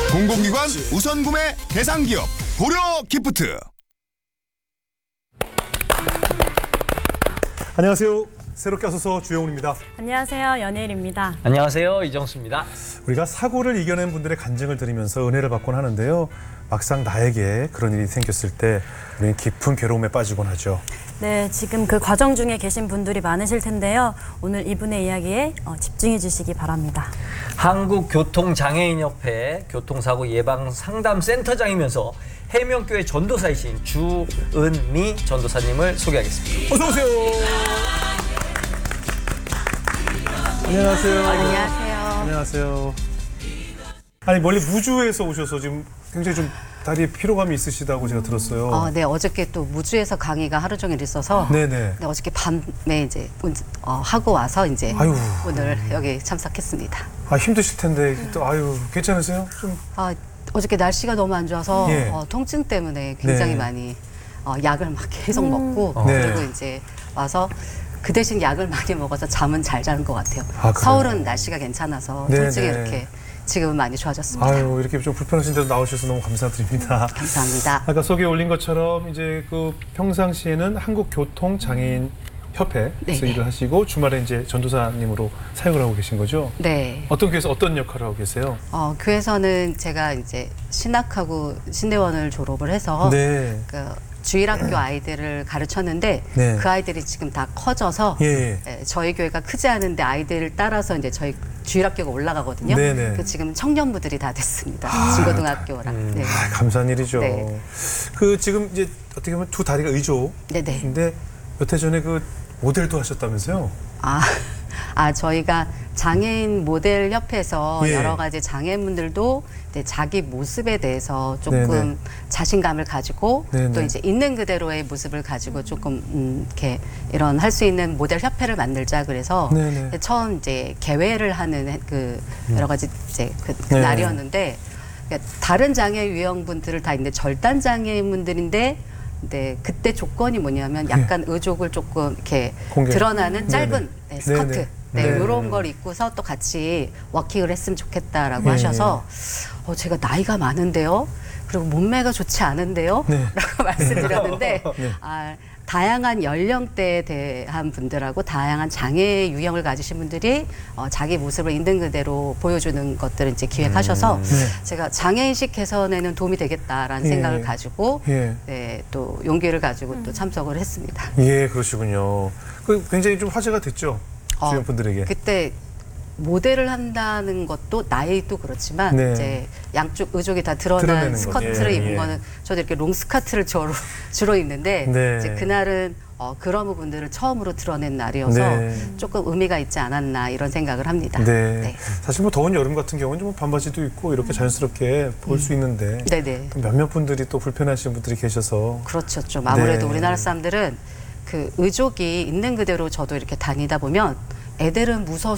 공공기관 우선 구매 대상기업 고려 기프트. 안녕하세요. 새롭게 와서 주영훈입니다. 안녕하세요. 연예일입니다. 안녕하세요. 이정수입니다. 우리가 사고를 이겨낸 분들의 간증을 들으면서 은혜를 받곤 하는데요. 막상 나에게 그런 일이 생겼을 때 우리는 깊은 괴로움에 빠지곤 하죠. 네, 지금 그 과정 중에 계신 분들이 많으실 텐데요. 오늘 이분의 이야기에 집중해 주시기 바랍니다. 한국교통장애인협회 교통사고 예방상담센터장이면서 해명교회 전도사이신 주은미 전도사님을 소개하겠습니다. 어서 오세요. 안녕하세요. 안녕하세요. 안녕하세요. 아니 멀리 무주에서 오셔서 지금 굉장히 좀 다리에 피로감이 있으시다고 제가 들었어요. 네, 어저께 또 무주에서 강의가 하루 종일 있어서 네네. 네, 어저께 밤에 이제 하고 와서 이제 아유. 오늘 여기 참석했습니다. 아 힘드실 텐데 또 아유 괜찮으세요? 좀 어저께 날씨가 너무 안 좋아서 예. 통증 때문에 굉장히 네. 많이 약을 막 계속 먹고 네. 그리고 이제 와서 그 대신 약을 많이 먹어서 잠은 잘 자는 것 같아요. 아, 그래요? 서울은 날씨가 괜찮아서 네, 통증이 네. 이렇게 지금은 많이 좋아졌습니다. 아유 이렇게 좀 불편하신데도 나오셔서 너무 감사드립니다. 감사합니다. 아까 소개에 올린 것처럼 이제 그 평상시에는 한국교통장애인 협회에서 네. 일을 하시고 주말에 이제 전도사님으로 사역을 하고 계신 거죠? 네. 어떤 교회에서 어떤 역할을 하고 계세요? 교회에서는 제가 이제 신학하고 신대원을 졸업을 해서 네. 그 주일학교 아이들을 가르쳤는데 네. 그 아이들이 지금 다 커져서 예. 저희 교회가 크지 않은데 아이들을 따라서 이제 저희 주일학교가 올라가거든요. 네네. 그 지금 청년부들이 다 됐습니다. 중고등학교랑. 네. 아, 감사한 일이죠. 네. 그 지금 이제 어떻게 보면 두 다리가 의조인데 네네. 몇 해 전에 그 모델도 하셨다면서요? 저희가 장애인 모델 협회에서 예. 여러 가지 장애인분들도 이제 자기 모습에 대해서 조금 네네. 자신감을 가지고 네네. 또 이제 있는 그대로의 모습을 가지고 조금 이렇게 이런 할 수 있는 모델 협회를 만들자 그래서 네네. 처음 이제 개회를 하는 그 여러 가지 이제 그 네네. 날이었는데 그러니까 다른 장애 유형분들을 다 있는데 절단 장애인분들인데 근데 그때 조건이 뭐냐면 약간 의족을 조금 이렇게 공개. 드러나는 짧은 네네. 스커트 네네. 네, 네. 이런 걸 입고서 또 같이 워킹을 했으면 좋겠다라고 예. 하셔서 제가 나이가 많은데요. 그리고 몸매가 좋지 않은데요. 네. 라고 말씀드렸는데 네. 다양한 연령대에 대한 분들하고 다양한 장애 유형을 가지신 분들이 자기 모습을 있는 그대로 보여주는 것들을 이제 기획하셔서 네. 제가 장애인식 개선에는 도움이 되겠다라는 예. 생각을 가지고 예. 네, 또 용기를 가지고 또 참석을 했습니다. 예, 그러시군요. 그 굉장히 좀 화제가 됐죠? 주변 분들에게. 그때 모델을 한다는 것도 나이도 그렇지만 네. 이제 양쪽 의족이 다 드러내는 드러난 거. 스커트를 예, 입은 예. 거는 저도 이렇게 롱 스커트를 주로 입는데 네. 이제 그날은 그런 부분들을 처음으로 드러낸 날이어서 네. 조금 의미가 있지 않았나 이런 생각을 합니다. 네. 사실 뭐 더운 여름 같은 경우는 좀 반바지도 입고 이렇게 자연스럽게 볼 수 있는데 네네. 몇몇 분들이 또 불편하신 분들이 계셔서 그렇죠. 좀 아무래도 네. 우리나라 사람들은 그 의족이 있는 그대로 저도 이렇게 다니다 보면 애들은 무서워서